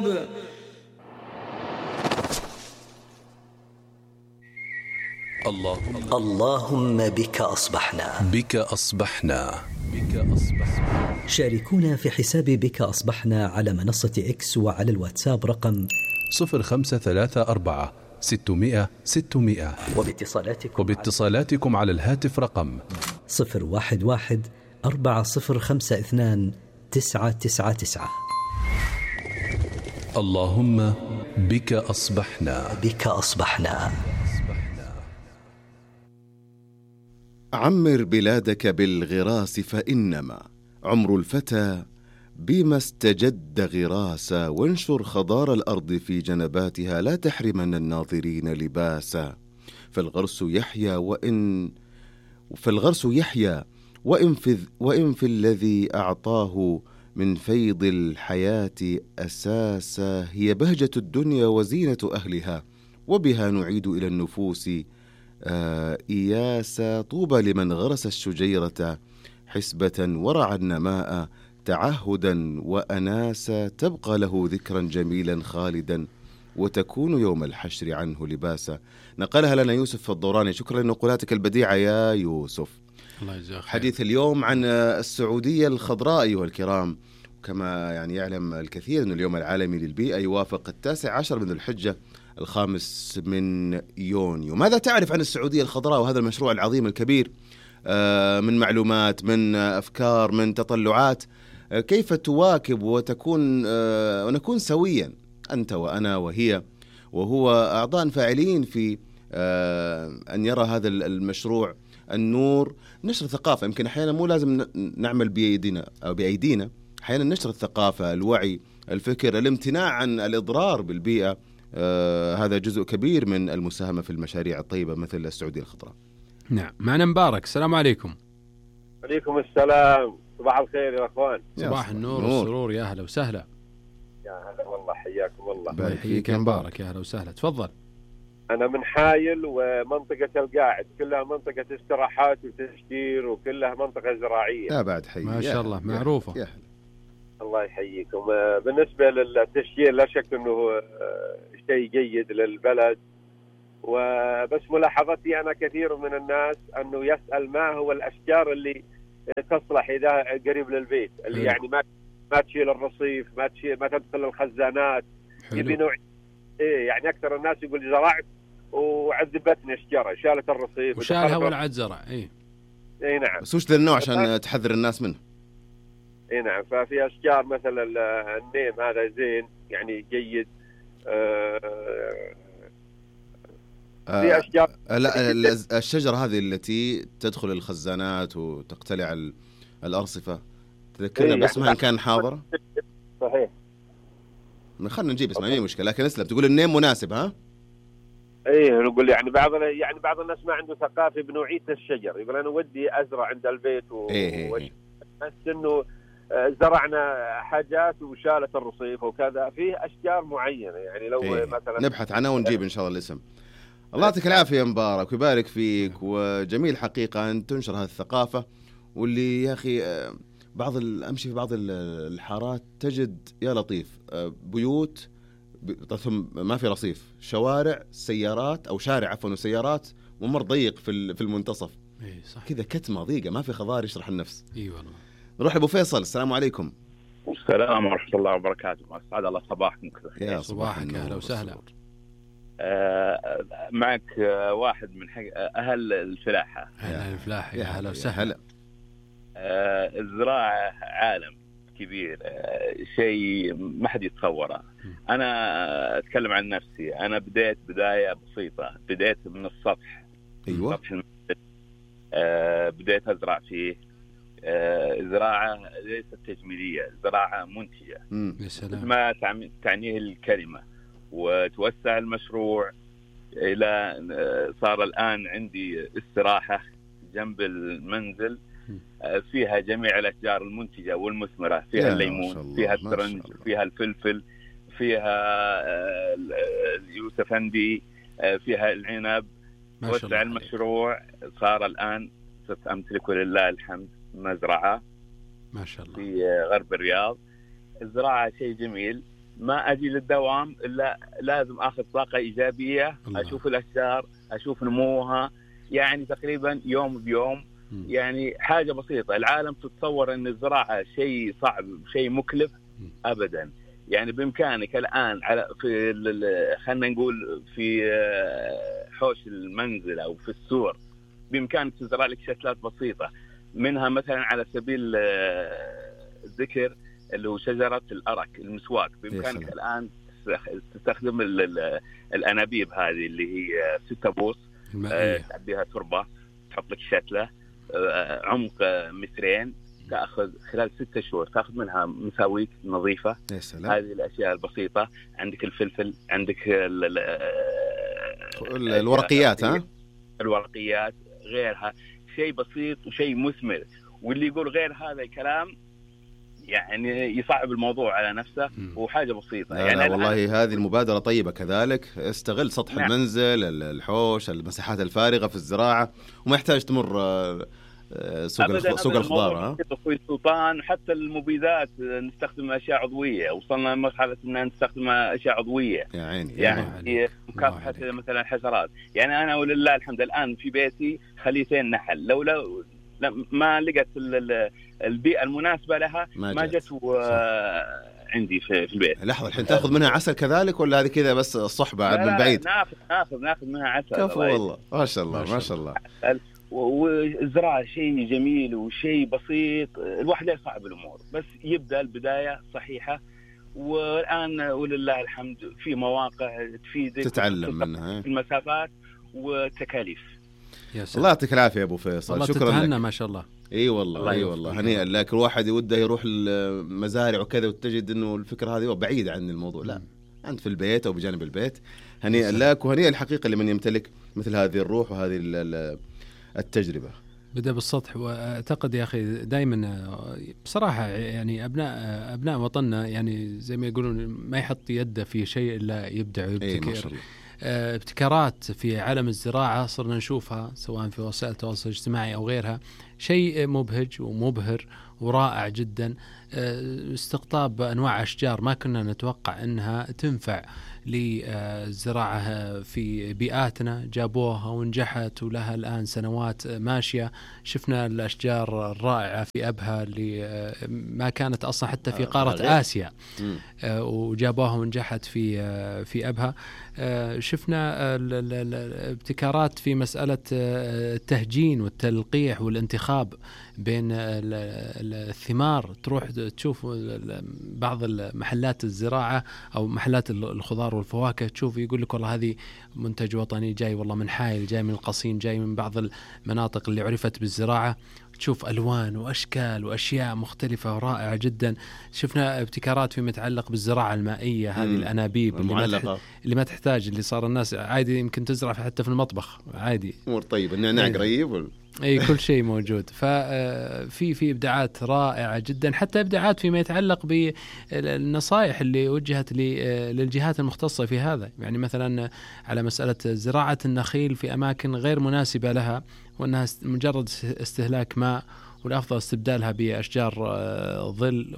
اللهم بك أصبحنا. شاركونا في حساب بك أصبحنا على منصة إكس وعلى الواتساب رقم 0534 600 600. وباتصالاتكم على الهاتف رقم 011 4052 999. اللهم بك أصبحنا. عمر بلادك بالغراس، فإنما عمر الفتى بما استجد غراسا، وانشر خضار الأرض في جنباتها، لا تحرمن الناظرين لباسا. فالغرس يحيا وإن في الذي أعطاه من فيض الحياة أساسا. هي بهجة الدنيا وزينة أهلها، وبها نعيد إلى النفوس إياسا. طوبى لمن غرس الشجيرة حسبة، ورعى النماء تعهدا وأناسا. تبقى له ذكرا جميلا خالدا، وتكون يوم الحشر عنه لباسا. نقلها لنا يوسف الدوراني. شكرا لنقولاتك البديعة يا يوسف. الله يجزاك خير. حديث اليوم عن السعودية الخضراء أيها الكرام. كما يعلم الكثير أن اليوم العالمي للبيئة يوافق 19 من الحجة 5 من يونيو. ماذا تعرف عن السعودية الخضراء وهذا المشروع العظيم الكبير من معلومات، من أفكار، من تطلعات؟ كيف تواكب ونكون سويا أنت وأنا وهي وهو أعضاء فاعلين في أن يرى هذا المشروع النور. نشر الثقافة. يمكن أحيانا مو لازم نعمل بأيدينا، أحيانا نشر الثقافة، الوعي، الفكر، الامتناع عن الإضرار بالبيئة. هذا جزء كبير من المساهمة في المشاريع الطيبة مثل السعودية الخضراء. نعم. معنا مبارك. السلام عليكم. عليكم السلام. صباح الخير يا أخوان. صباح النور والسرور. يا هلا وسهلا. يا هلا والله، حياكم الله. الله يحييك يا مبارك. يا هلا وسهلا. تفضل. أنا من حايل، ومنطقة القاعد كلها منطقة استراحات وتشجير، وكلها منطقة زراعية. لا بعد حي. ما شاء الله معروفة. الله يحييكم. بالنسبة للتشجير لا شك أنه شيء جيد للبلد، وبس ملاحظتي أنا كثير من الناس أنه يسأل ما هو الأشجار اللي تصلح إذا قريب للبيت، اللي يعني ما تشيل الرصيف، ما تدخل الخزانات. يبي نوع يعني أكثر الناس يقول زرعت وعذبتني الشجرة، شالت الرصيف وشالها ولعت زرع. اي نعم. بس وش ذا النوع عشان تحذر الناس منه؟ اي نعم. ففي اشجار مثلا النيم هذا زين يعني جيد. في اشجار لا الشجرة هذه التي تدخل الخزانات وتقتلع الأرصفة، تذكرنا باسمها إن كان حاضرة. صحيح. خلنا نجيب اسمها، أي مشكلة. لكن اسلم تقول النيم مناسب. ها ايه نقول يعني بعض الناس ما عنده ثقافه بنوعيه الشجر، يقول انا ودي ازرع عند البيت بس انه زرعنا حاجات وشالت الرصيف وكذا. فيه اشجار معينه يعني لو مثلا نبحث عنها ونجيب ان شاء الله الاسم. الله يعطيك العافيه يا مبارك ويبارك فيك. وجميل حقيقه ان تنشر هذه الثقافه. واللي يا اخي امشي في بعض الحارات تجد يا لطيف بيوت ثم ما في رصيف، شوارع سيارات او شارع عفوا وسيارات، ممر ضيق في المنتصف. صح. كذا كتمه ضيقه ما في خضار يشرح النفس. والله. نروح لابو فيصل. السلام عليكم. السلام ورحمه الله وبركاته. اسعد الله صباحكم. يا صباحك. اهلا وسهلا. معك واحد من اهل الفلاحه. اهل الفلاحه. يا هلا وسهلا. الزراعه عالم كبير، شيء ما حد يتصوره. أنا أتكلم عن نفسي. أنا بداية بسيطة، بديت من السطح. أيوة. سطح المنزل. بديت أزرع فيه زراعة ليست تجميلية، زراعة منتجة ما تعنيه الكلمة. وتوسع المشروع إلى صار الآن عندي استراحة جنب المنزل فيها جميع الأشجار المنتجة والمثمرة، فيها الليمون، فيها الترنج، فيها الفلفل، فيها اليوسفندي، فيها العنب. وسع المشروع. صار الآن صرت أمتلك ولله الحمد مزرعة ما شاء الله في غرب الرياض. الزراعة شيء جميل، ما أجي للدوام إلا لازم أخذ طاقة إيجابية. الله. أشوف الأشجار، أشوف نموها، يعني تقريبا يوم بيوم. يعني حاجة بسيطة. العالم تتصور أن الزراعة شيء صعب، شيء مكلف. أبدا. يعني بإمكانك الآن خلنا نقول في حوش المنزل أو في السور، بإمكانك تزرع لك شتلات بسيطة. منها مثلا على سبيل الذكر اللي هو شجرة الأرك، المسواك. بإمكانك الآن تستخدم الأنابيب هذه اللي هي 6 بوص، تعبيها تربة، تحط لك شتلة عمق 2 متر، تأخذ خلال 6 شهور تأخذ منها مساويك نظيفة. هذه الأشياء البسيطة. عندك الفلفل، عندك الورقيات، الورقيات، غيرها. شيء بسيط وشيء مثمر. واللي يقول غير هذا الكلام يعني يصعب الموضوع على نفسه، وحاجة بسيطة. يعني والله هذه المبادرة طيبة كذلك. استغل سطح المنزل، الحوش، المساحات الفارغة في الزراعة، وما يحتاج تمر سوق الخضار. أخوي سلطان، حتى المبيدات نستخدم أشياء عضوية. وصلنا لمرحلة أن نستخدم أشياء عضوية يعني مكافحة مثلا الحشرات. يعني أنا ولله الحمد الآن في بيتي خليتين نحل. لولا ما لقت البيئة المناسبة لها ما جت عندي في البيت. لحظة، الحين تأخذ منها عسل كذلك ولا هذه كذا بس الصحبة من بعيد؟ ناخذ منها عسل. كفو والله، ما شاء الله ما شاء الله. والزراعة شيء جميل وشيء بسيط. الواحد لا يصعب الأمور، بس يبدأ البداية صحيحة. والآن ولله الحمد في مواقع تفيدك تتعلم منها في المسافات والتكاليف. الله يعطيك العافية يا أبو فيصل، شكرا لك. ما شاء الله. اي والله اي والله، هنيئا لك. الواحد يوده يروح المزارع وكذا وتجد انه الفكره هذه بعيده عن الموضوع. لا، انت في البيت او بجانب البيت. هنيئا لك، وهنيئا الحقيقه لمن يمتلك مثل هذه الروح وهذه التجربه. بدأ بالسطح. واعتقد يا اخي دائما بصراحه يعني ابناء وطننا يعني زي ما يقولون ما يحط يده في شيء الا يبدع ويبتكر. ابتكارات في عالم الزراعة صرنا نشوفها سواء في وسائل التواصل الاجتماعي أو غيرها، شيء مبهج ومبهر ورائع جدا. استقطاب أنواع أشجار ما كنا نتوقع أنها تنفع للزراعة في بيئاتنا، جابوها ونجحت ولها الآن سنوات ماشية. شفنا الأشجار الرائعة في أبها اللي ما كانت أصلا حتى في قارة آسيا، وجابوها ونجحت في أبها. شفنا الابتكارات في مسألة التهجين والتلقيح والانتخاب بين الثمار. تروح تشوف بعض المحلات الزراعة أو محلات الخضار والفواكه، تشوف يقول لك والله هذه منتج وطني جاي والله من حائل، جاي من القصيم، جاي من بعض المناطق اللي عرفت بالزراعة. تشوف ألوان وأشكال وأشياء مختلفة ورائعة جدا. شفنا ابتكارات في متعلق بالزراعة المائية، هذه الأنابيب اللي ما تحتاج، اللي صار الناس عادي يمكن تزرع حتى في المطبخ عادي. أمور طيب، النعناع قريب أي كل شيء موجود. ففي إبداعات رائعة جدا، حتى إبداعات فيما يتعلق بالنصائح اللي وجهت للجهات المختصة في هذا. يعني مثلا على مسألة زراعة النخيل في أماكن غير مناسبة لها، وأنها مجرد استهلاك ماء، والأفضل استبدالها بأشجار ظل.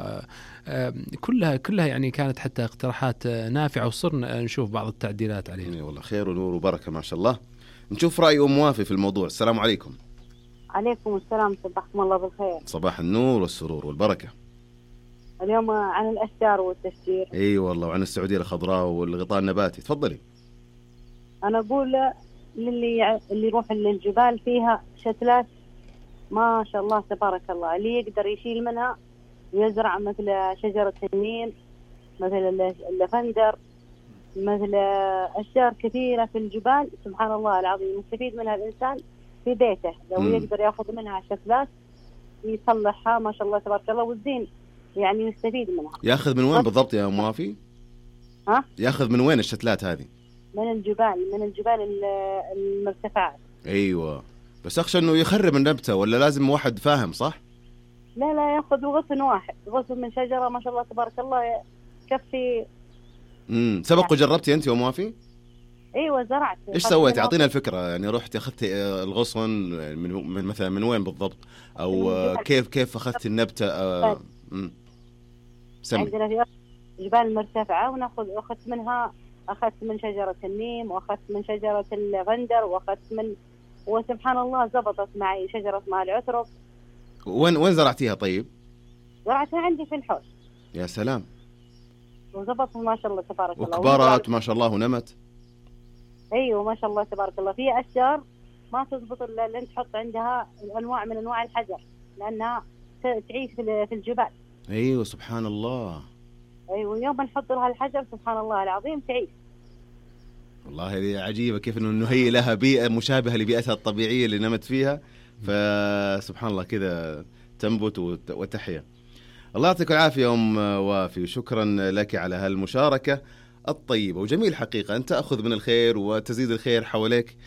وكلها يعني كانت حتى اقتراحات نافعة، وصرنا نشوف بعض التعديلات عليها. والله خير ونور وبركة ما شاء الله. نشوف رأي أم وافي في الموضوع. السلام عليكم. عليكم السلام، صباحكم الله بالخير. صباح النور والسرور والبركة. اليوم عن الأشجار والتشجير. اي والله، وعن السعودية الخضراء والغطاء النباتي. تفضلي. أنا أقول اللي يروح للجبال فيها شتلات ما شاء الله تبارك الله، اللي يقدر يشيل منها ويزرع مثل شجرة النيل، مثل اللافندر، مثل أشجار كثيرة في الجبال. سبحان الله العظيم، يستفيد منها الإنسان في بيته لو يقدر يأخذ منها شتلات يصلحها ما شاء الله تبارك الله، والزين يعني يستفيد منها. يأخذ من وين بالضبط يا أم وافي؟ يأخذ من وين الشتلات هذه؟ من الجبال المرتفعات. أيوة، بس أخشى أنه يخرب النبتة، ولا لازم واحد فاهم صح؟ لا يأخذ غصن واحد، غصن من شجرة ما شاء الله تبارك الله يكفي. سبق وجربتي أنت يا أم وافي؟ ايوه زرعت. ايش سويتي؟ اعطينا الفكره. يعني رحتي اخذتي الغصن من مثلا من وين بالضبط، او كيف اخذتي النبته؟ عندنا في جبال مرتفعة، أخذت من شجرة النيم، وأخذت من شجرة الغندر، وأخذت من، وسبحان الله زبطت معي شجرة مع العترب. وين زرعتيها طيب؟ زرعتها عندي في الحوش. يا سلام. وزبطت ما شاء الله تبارك الله، وكبرت ما شاء الله ونمت. ايوه ما شاء الله تبارك الله. في اشجار ما تزبط الا لان تحط عندها انواع من انواع الحجر، لانها تعيش في الجبال. ايوه سبحان الله. ايوه يوم نحط لها الحجر سبحان الله العظيم تعيش. والله هذه عجيبة كيف انه هي لها بيئة مشابهة لبيئتها الطبيعية اللي نمت فيها، فسبحان الله كذا تنبت وتحيا. الله يعطيك العافية أم وافي، وشكرا لك على هالمشاركة الطيبة وجميل. حقيقة أن تأخذ من الخير وتزيد الخير حواليك،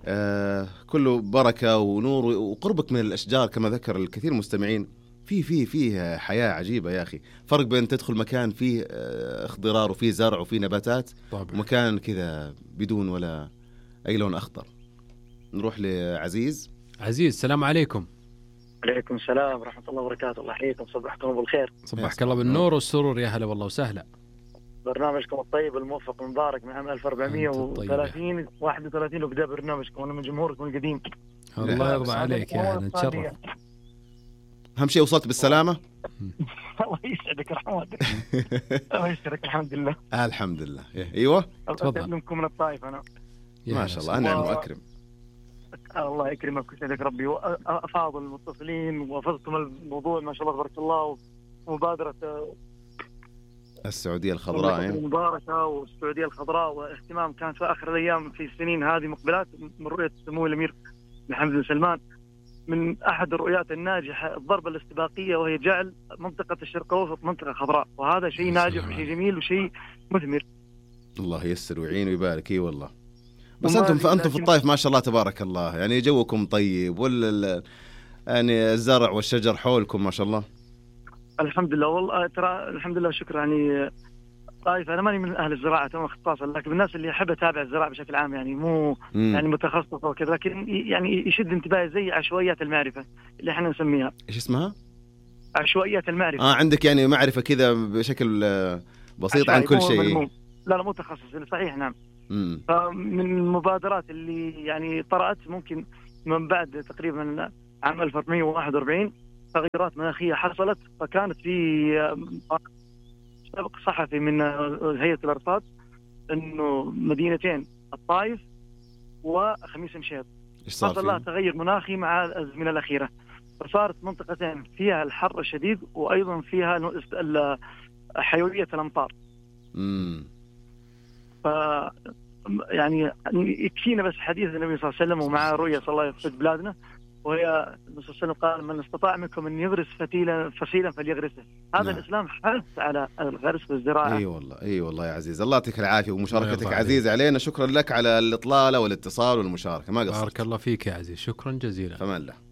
كله بركة ونور، وقربك من الأشجار كما ذكر الكثير مستمعين فيه حياة عجيبة يا أخي. فرق بين تدخل مكان فيه اخضرار وفيه زرع وفيه نباتات طبعا، ومكان كذا بدون ولا أي لون أخضر. نروح لعزيز. السلام عليكم. عليكم السلام ورحمة الله وبركاته. الله يحييكم، صبحكم بالخير. صبحك الله بالنور والسرور، يا هلا والله وسهلا. برنامجكم الطيب الموفق المبارك من عام 1430 31 وبدأ برنامجكم، أنا من جمهوركم القديم. الله يرضى عليك يا هلا، نتشرف. أهم شيء وصلت بالسلامة. الله يسعدك رحمتك. الله يسعدك. الحمد لله. الحمد لله. أيوة أكلمكم من الطائف أنا. ما شاء الله أنعم وأكرم. الله يكرمك ويسعدك ربي. وأفاضل المتصلين وفزتم الموضوع ما شاء الله تبارك الله، ومبادرة السعودية الخضراء المباركة والسعودية الخضراء، واهتمام كانت في آخر الأيام في السنين هذه مقبلات من رؤية سمو الأمير محمد بن سلمان من أحد الرؤيات الناجحة الضربة الاستباقية، وهي جعل منطقة الشرق الأوسط منطقة خضراء، وهذا شيء ناجح وشيء جميل وشيء مثمر. الله ييسر ويعين ويبارك. والله بس أنتم في الطائف ما شاء الله تبارك الله، يعني جوكم طيب يعني الزرع والشجر حولكم ما شاء الله. الحمد لله. والله ترى الحمد لله شكرا. يعني طائف أنا ماني من أهل الزراعة أنا اختصاصا، لكن الناس اللي يحب أتابع الزراعة بشكل عام، يعني مو يعني متخصص وكذا، لكن يعني يشد انتباهي زي عشوائيات المعرفة اللي احنا نسميها. إيش اسمها؟ عشوائيات المعرفة. عندك يعني معرفة كذا بشكل بسيط عن كل شيء. لا متخصص صحيح نعم. فمن المبادرات اللي يعني طرأت ممكن من بعد تقريبا عام 1441 تغيرات مناخية حصلت، فكانت في سابق صحفي من هيئة الأرصاد إنه مدينتين الطائف وخميس مشيط حصل لها تغير مناخي مع الأزمنة الأخيرة، فصارت منطقتين فيها الحر الشديد وأيضا فيها حيوية الأمطار. يعني يكفينا بس حديث النبي صلى الله عليه وسلم ومع رؤية صلى الله عليه وسلم في بلادنا، وهي النبي صلى الله عليه وسلم قال من استطاع منكم أن يغرس فسيلا فليغرسه. هذا الإسلام حث على الغرس والزراعة. أي والله يا عزيز، الله يعطيك العافية ومشاركتك عزيز علينا. شكرا لك على الإطلالة والاتصال والمشاركة، ما قصرت. بارك الله فيك يا عزيز، شكرا جزيلا. فمان الله.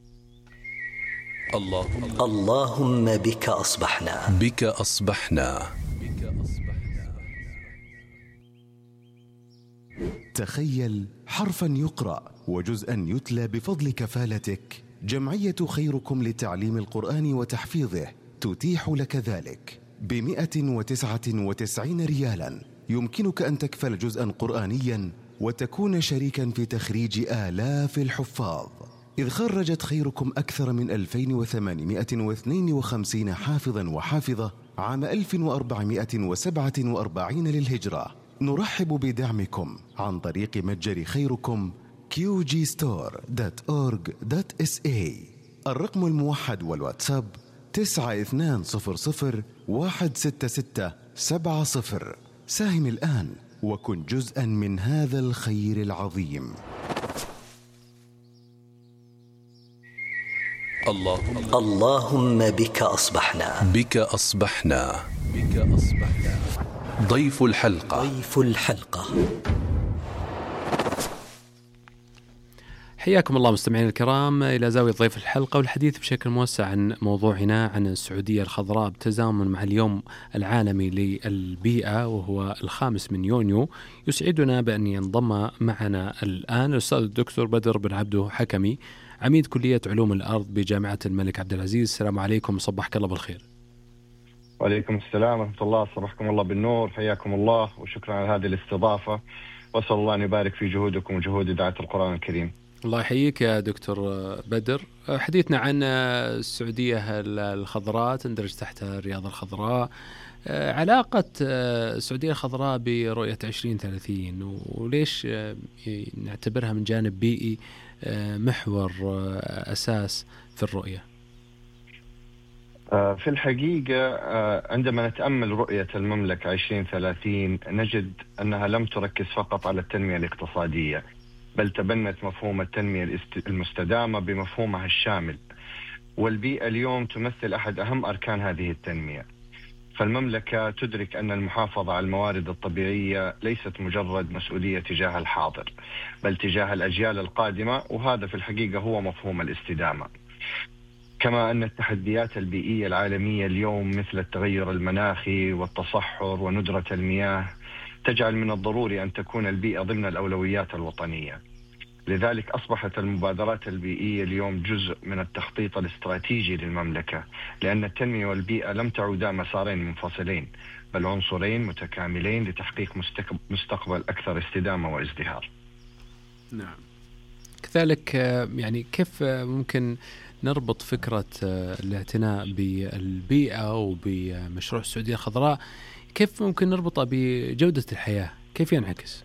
اللهم بك أصبحنا. تخيل حرفا يقرأ وجزءا يتلى بفضل كفالتك. جمعية خيركم لتعليم القرآن وتحفيظه تتيح لك ذلك ب199 ريالا. يمكنك أن تكفل جزءا قرآنيا وتكون شريكا في تخريج آلاف الحفاظ، إذ خرجت خيركم أكثر من 2852 حافظا وحافظة عام 1447 للهجرة. نرحب بدعمكم عن طريق متجر خيركم qgstore.org.sa. الرقم الموحد والواتساب 9200166770. ساهم الآن وكن جزءا من هذا الخير العظيم. اللهم بك أصبحنا. ضيف الحلقة. حياكم الله مستمعين الكرام إلى زاوية ضيف الحلقة، والحديث بشكل موسع عن موضوعنا عن السعودية الخضراء بتزامن مع اليوم العالمي للبيئة وهو 5 يونيو. يسعدنا بأن ينضم معنا الآن الأستاذ الدكتور بدر بن عبده حكمي، عميد كلية علوم الأرض بجامعة الملك عبد العزيز. السلام عليكم وصبحك الله بالخير. وعليكم السلام ورحمة الله. صباحكم الله بالنور، حياكم الله، وشكرا على هذه الاستضافة، وأسأل الله أن يبارك في جهودكم وجهود دعاة القرآن الكريم. الله يحييك يا دكتور بدر. حديثنا عن السعودية الخضراء تندرج تحت الرياضة الخضراء، علاقة السعودية الخضراء برؤية 2030 وليش نعتبرها من جانب بيئي محور أساس في الرؤية؟ في الحقيقة عندما نتأمل رؤية المملكة 2030 نجد أنها لم تركز فقط على التنمية الاقتصادية، بل تبنت مفهوم التنمية المستدامة بمفهومها الشامل، والبيئة اليوم تمثل أحد أهم أركان هذه التنمية. فالمملكة تدرك أن المحافظة على الموارد الطبيعية ليست مجرد مسؤولية تجاه الحاضر، بل تجاه الأجيال القادمة، وهذا في الحقيقة هو مفهوم الاستدامة. كما أن التحديات البيئية العالمية اليوم مثل التغير المناخي والتصحر وندرة المياه تجعل من الضروري أن تكون البيئة ضمن الأولويات الوطنية. لذلك أصبحت المبادرات البيئية اليوم جزء من التخطيط الاستراتيجي للمملكة، لأن التنمية والبيئة لم تعودا مسارين منفصلين، بل عنصرين متكاملين لتحقيق مستقبل أكثر استدامة وازدهار. نعم. كذلك يعني كيف ممكن نربط فكرة الاعتناء بالبيئة وبمشروع السعودية الخضراء، كيف ممكن نربطها بجودة الحياة؟ كيف ينعكس؟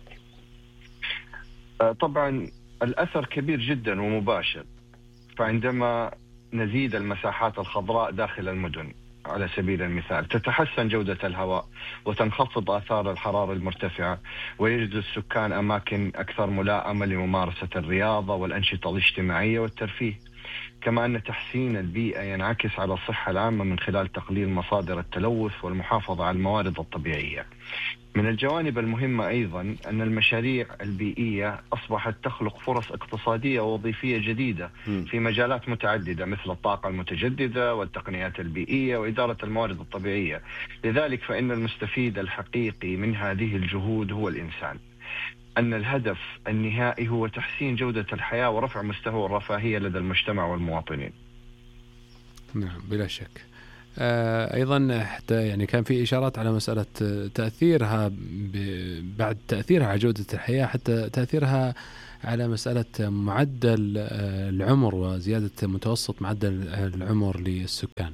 طبعا الأثر كبير جدا ومباشر. فعندما نزيد المساحات الخضراء داخل المدن على سبيل المثال تتحسن جودة الهواء وتنخفض آثار الحرارة المرتفعة، ويجد السكان أماكن أكثر ملائمة لممارسة الرياضة والأنشطة الاجتماعية والترفيه. كما أن تحسين البيئة ينعكس على الصحة العامة من خلال تقليل مصادر التلوث والمحافظة على الموارد الطبيعية. من الجوانب المهمة أيضا أن المشاريع البيئية أصبحت تخلق فرص اقتصادية ووظيفية جديدة في مجالات متعددة مثل الطاقة المتجددة والتقنيات البيئية وإدارة الموارد الطبيعية. لذلك فإن المستفيد الحقيقي من هذه الجهود هو الإنسان، أن الهدف النهائي هو تحسين جودة الحياة ورفع مستوى الرفاهية لدى المجتمع والمواطنين. نعم بلا شك. أيضا حتى يعني كان في إشارات على مسألة تأثيرها بعد تأثيرها على جودة الحياة، حتى تأثيرها على مسألة معدل العمر وزيادة متوسط معدل العمر للسكان.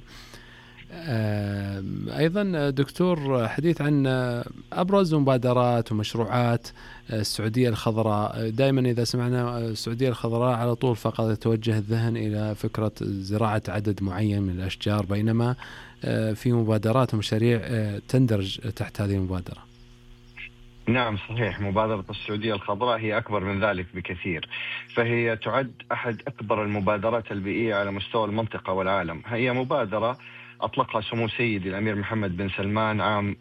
أيضا دكتور، حديث عن أبرز مبادرات ومشروعات السعودية الخضراء. دائما إذا سمعنا السعودية الخضراء على طول فقط يتوجه الذهن إلى فكرة زراعة عدد معين من الأشجار، بينما في مبادرات ومشاريع تندرج تحت هذه المبادرة. نعم صحيح، مبادرة السعودية الخضراء هي أكبر من ذلك بكثير، فهي تعد أحد أكبر المبادرات البيئية على مستوى المنطقة والعالم. هي مبادرة أطلقها سمو سيدي الأمير محمد بن سلمان عام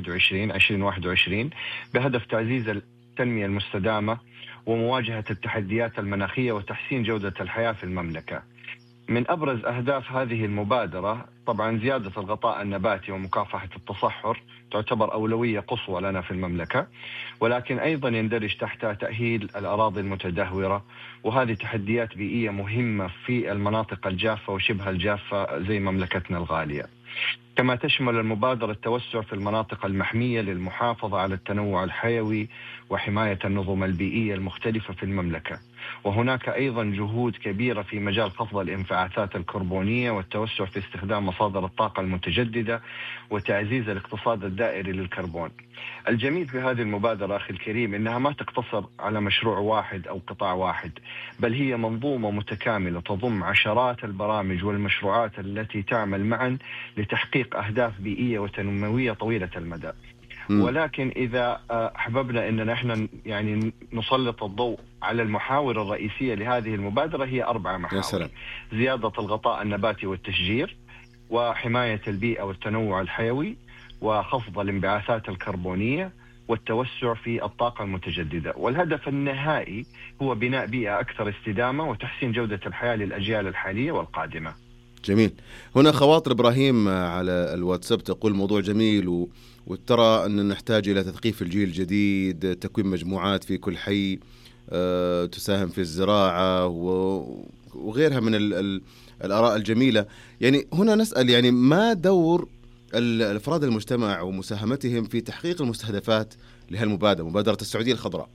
2021 بهدف تعزيز التنمية المستدامة ومواجهة التحديات المناخية وتحسين جودة الحياة في المملكة. من أبرز أهداف هذه المبادرة طبعا زيادة الغطاء النباتي ومكافحة التصحر، تعتبر أولوية قصوى لنا في المملكة، ولكن أيضا يندرج تحتها تأهيل الأراضي المتدهورة، وهذه تحديات بيئية مهمة في المناطق الجافة وشبه الجافة زي مملكتنا الغالية. كما تشمل المبادرة التوسع في المناطق المحمية للمحافظة على التنوع الحيوي وحماية النظم البيئية المختلفة في المملكة. وهناك أيضا جهود كبيرة في مجال خفض الانبعاثات الكربونية والتوسع في استخدام مصادر الطاقة المتجددة وتعزيز الاقتصاد الدائري للكربون. الجميل في هذه المبادرة أخي الكريم إنها ما تقتصر على مشروع واحد أو قطاع واحد، بل هي منظومة متكاملة تضم عشرات البرامج والمشروعات التي تعمل معا لتحقيق أهداف بيئية وتنموية طويلة المدى. ولكن إذا أحببنا أننا إحنا يعني نسلط الضوء على المحاور الرئيسية لهذه المبادرة، هي 4 محاور: زيادة الغطاء النباتي والتشجير، وحماية البيئة والتنوع الحيوي، وخفض الانبعاثات الكربونية، والتوسع في الطاقة المتجددة. والهدف النهائي هو بناء بيئة أكثر استدامة وتحسين جودة الحياة للأجيال الحالية والقادمة. جميل. هنا خواطر إبراهيم على الواتساب تقول موضوع جميل وترى أن نحتاج إلى تثقيف الجيل الجديد، تكوين مجموعات في كل حي تساهم في الزراعة وغيرها من الآراء الجميلة. يعني هنا نسأل، يعني ما دور الأفراد المجتمع ومساهمتهم في تحقيق المستهدفات لهالمبادرة، مبادرة السعودية الخضراء؟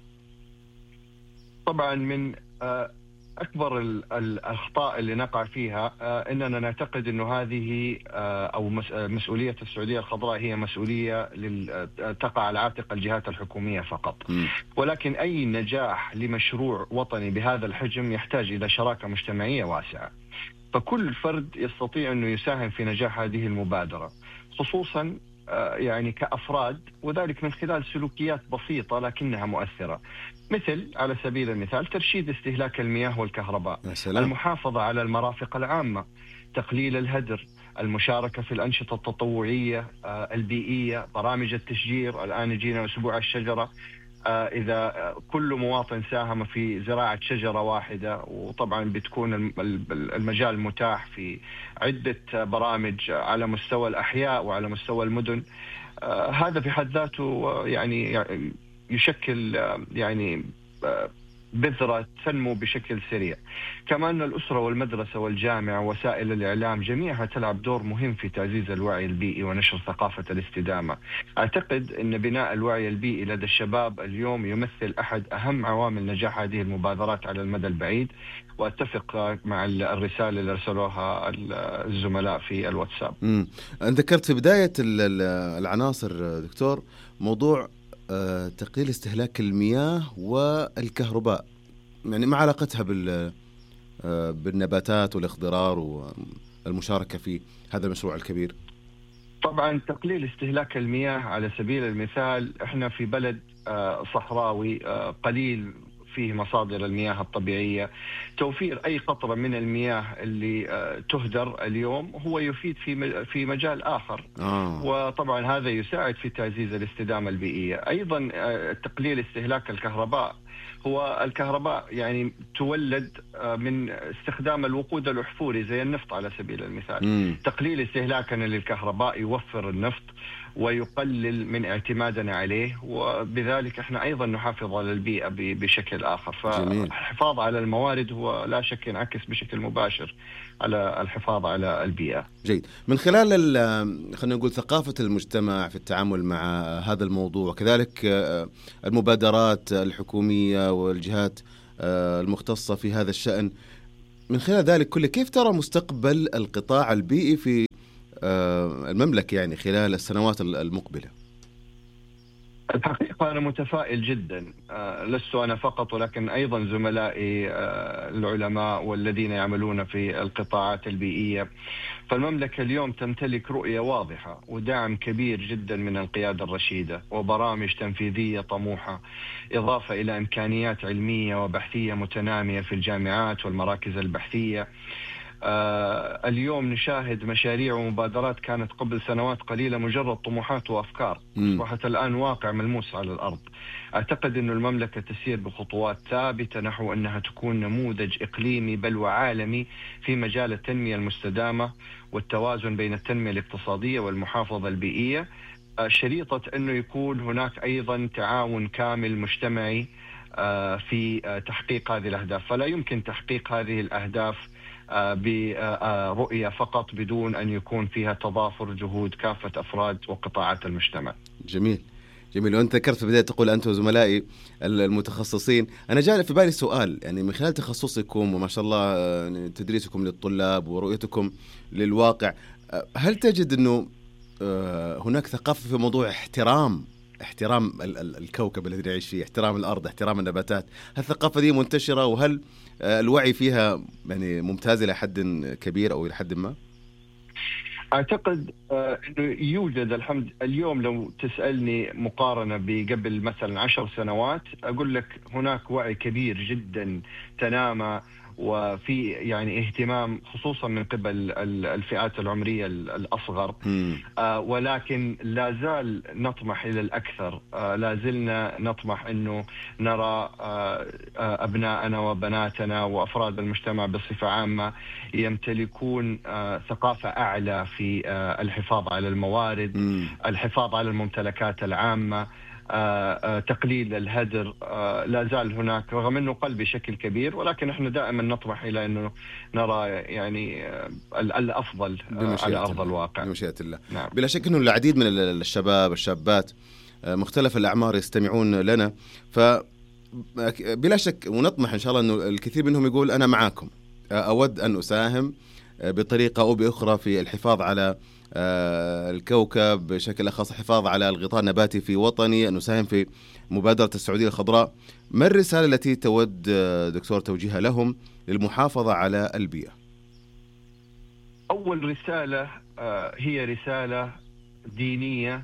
طبعا من أكبر الأخطاء اللي نقع فيها أننا نعتقد أنه هذه أو مسؤولية السعودية الخضراء هي مسؤولية تقع على عاتق الجهات الحكومية فقط. ولكن أي نجاح لمشروع وطني بهذا الحجم يحتاج إلى شراكة مجتمعية واسعة، فكل فرد يستطيع أنه يساهم في نجاح هذه المبادرة، خصوصا يعني كأفراد، وذلك من خلال سلوكيات بسيطة لكنها مؤثرة، مثل على سبيل المثال ترشيد استهلاك المياه والكهرباء، المحافظة على المرافق العامة، تقليل الهدر، المشاركة في الأنشطة التطوعية البيئية، برامج التشجير. الآن جينا أسبوع الشجرة، إذا كل مواطن ساهم في زراعة شجرة واحدة، وطبعا بتكون المجال متاح في عدة برامج على مستوى الأحياء وعلى مستوى المدن، هذا في حد ذاته يعني يشكل يعني بذرة تنمو بشكل سريع. كمان الأسرة والمدرسة والجامعة ووسائل الإعلام جميعها تلعب دور مهم في تعزيز الوعي البيئي ونشر ثقافة الاستدامة. أعتقد أن بناء الوعي البيئي لدى الشباب اليوم يمثل أحد أهم عوامل نجاح هذه المبادرات على المدى البعيد، وأتفق مع الرسالة اللي أرسلوها الزملاء في الواتساب. أنت ذكرت في بداية العناصر دكتور موضوع تقليل استهلاك المياه والكهرباء، يعني ما علاقتها بالنباتات والاخضرار والمشاركة في هذا المشروع الكبير؟ طبعا تقليل استهلاك المياه على سبيل المثال، احنا في بلد صحراوي قليل فيه مصادر المياه الطبيعية، توفير أي قطرة من المياه اللي تهدر اليوم هو يفيد في مجال آخر. وطبعا هذا يساعد في تعزيز الاستدامة البيئية. أيضا تقليل استهلاك الكهرباء، هو الكهرباء يعني تولد من استخدام الوقود الأحفوري زي النفط على سبيل المثال. تقليل استهلاكنا للكهرباء يوفر النفط ويقلل من اعتمادنا عليه، وبذلك احنا ايضا نحافظ على البيئة بشكل اخر. فالحفاظ على الموارد هو لا شك ينعكس بشكل مباشر على الحفاظ على البيئة. جيد. من خلال خلينا نقول ثقافة المجتمع في التعامل مع هذا الموضوع، وكذلك المبادرات الحكومية والجهات المختصة في هذا الشأن، من خلال ذلك كله كيف ترى مستقبل القطاع البيئي في المملكة يعني خلال السنوات المقبلة؟ الحقيقة أنا متفائل جدا، لست أنا فقط ولكن أيضا زملائي العلماء والذين يعملون في القطاعات البيئية. فالمملكة اليوم تمتلك رؤية واضحة ودعم كبير جدا من القيادة الرشيدة وبرامج تنفيذية طموحة، إضافة إلى إمكانيات علمية وبحثية متنامية في الجامعات والمراكز البحثية. اليوم نشاهد مشاريع ومبادرات كانت قبل سنوات قليلة مجرد طموحات وأفكار أصبحت الآن واقع ملموس على الأرض. أعتقد أن المملكة تسير بخطوات ثابتة نحو أنها تكون نموذج إقليمي بل وعالمي في مجال التنمية المستدامة والتوازن بين التنمية الاقتصادية والمحافظة البيئية، شريطة أنه يكون هناك أيضا تعاون كامل مجتمعي في تحقيق هذه الأهداف. فلا يمكن تحقيق هذه الأهداف برؤية فقط بدون أن يكون فيها تضافر جهود كافة أفراد وقطاعات المجتمع. جميل جميل. وأنت ذكرت في البداية تقول أنتم زملائي المتخصصين، أنا جاء في بالي سؤال، يعني من خلال تخصصكم وما شاء الله تدريسكم للطلاب ورؤيتكم للواقع، هل تجد أنه هناك ثقافة في موضوع احترام الكوكب الذي نعيش فيه، احترام الأرض، احترام النباتات؟ هل الثقافة دي منتشرة، وهل الوعي فيها يعني ممتاز إلى حد كبير أو إلى حد ما؟ أعتقد أنه يوجد اليوم لو تسألني مقارنة بقبل مثلا 10 سنوات أقول لك هناك وعي كبير جدا تنامى، وفي يعني اهتمام خصوصا من قبل الفئات العمرية الأصغر، ولكن لا زال نطمح إلى الأكثر. لا زلنا نطمح أنه نرى أبناءنا وبناتنا وأفراد المجتمع بصفة عامة يمتلكون ثقافة أعلى في الحفاظ على الموارد، الحفاظ على الممتلكات العامة، تقليل الهدر لا زال هناك، رغم أنه قل بشكل كبير، ولكن احنا دائما نطمح إلى أنه نرى يعني الأفضل على أرض الواقع بمشيئة الله. نعم. بلا شك أنه العديد من الشباب الشابات مختلف الأعمار يستمعون لنا، فبلا شك ونطمح إن شاء الله أنه الكثير منهم يقول أنا معاكم، أود أن أساهم بطريقة أو بأخرى في الحفاظ على الكوكب بشكل أخص، الحفاظ على الغطاء النباتي في وطني، أن نساهم في مبادرة السعودية الخضراء. ما الرسالة التي تود دكتور توجيهها لهم للمحافظة على البيئة؟ أول رسالة هي رسالة دينية،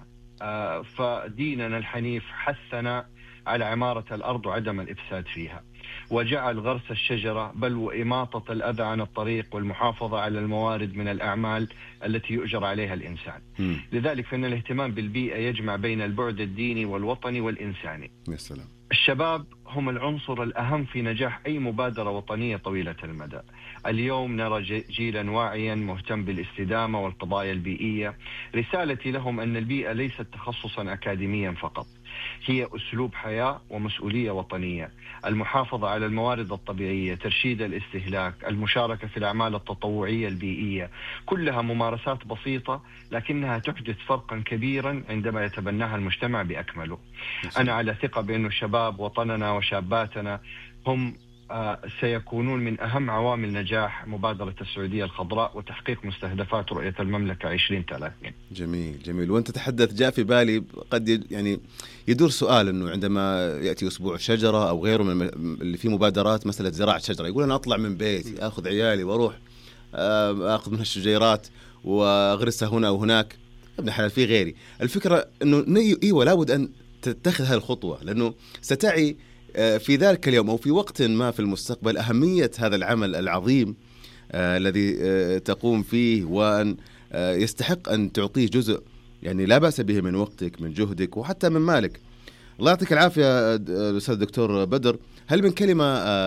فديننا الحنيف حثنا على عمارة الأرض وعدم الإفساد فيها، وجعل غرس الشجرة بل وإماطة الأذى عن الطريق والمحافظة على الموارد من الأعمال التي يؤجر عليها الإنسان. لذلك فإن الاهتمام بالبيئة يجمع بين البعد الديني والوطني والإنساني. يا سلام. الشباب هم العنصر الأهم في نجاح أي مبادرة وطنية طويلة المدى. اليوم نرى جيلا واعيا مهتم بالاستدامة والقضايا البيئية. رسالتي لهم أن البيئة ليست تخصصا أكاديميا فقط، هي أسلوب حياة ومسؤولية وطنية. المحافظة على الموارد الطبيعية، ترشيد الاستهلاك، المشاركة في الأعمال التطوعية البيئية، كلها ممارسات بسيطة لكنها تحدث فرقا كبيرا عندما يتبناها المجتمع بأكمله. أنا على ثقة بأن الشباب وطننا وشاباتنا هم سيكونون من أهم عوامل نجاح مبادرة السعودية الخضراء وتحقيق مستهدفات رؤية المملكة 2030. جميل جميل. وأنت تتحدث جاء في بالي قد يعني يدور سؤال أنه عندما يأتي أسبوع الشجرة أو غيره من اللي فيه مبادرات مسألة زراعة شجرة، يقول أنا أطلع من بيتي أخذ عيالي وأروح أخذ من الشجيرات وأغرسها هنا وهناك. ابن حلال في غيري. الفكرة أنه إيوه لابد أن تتخذ هذه الخطوة، لأنه ستعي في ذلك اليوم أو في وقت ما في المستقبل أهمية هذا العمل العظيم الذي تقوم فيه، وأن يستحق أن تعطيه جزء يعني لا بأس به من وقتك من جهدك وحتى من مالك. الله يعطيك العافية الأستاذ الدكتور بدر. هل من كلمة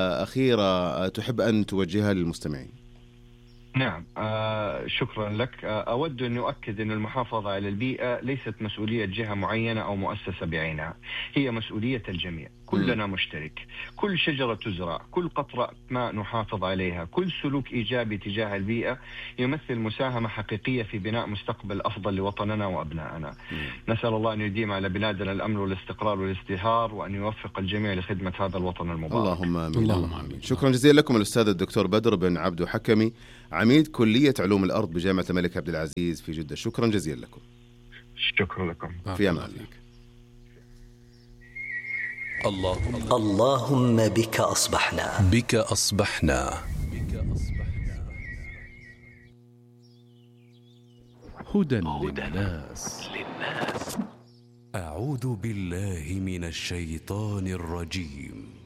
أخيرة تحب أن توجهها للمستمعين؟ نعم، شكرا لك. أود أن أؤكد أن المحافظة على البيئة ليست مسؤولية جهة معينة أو مؤسسة بعينها، هي مسؤولية الجميع، كلنا مشترك. كل شجرة تزرع، كل قطرة ماء نحافظ عليها، كل سلوك إيجابي تجاه البيئة يمثل مساهمة حقيقية في بناء مستقبل أفضل لوطننا وأبنائنا. نسأل الله أن يديم على بلادنا الأمن والاستقرار والازدهار، وأن يوفق الجميع لخدمة هذا الوطن المبارك. اللهم آمين. اللهم آمين. شكرا جزيلا لكم الأستاذ الدكتور بدر بن عبدو حكمي، عميد كلية علوم الأرض بجامعة الملك عبد العزيز في جدة. شكرا جزيلا لكم. شكرا لكم. في أمان الله. اللهم بك أصبحنا. بك أصبحنا. هدى للناس. أعوذ بالله من الشيطان الرجيم.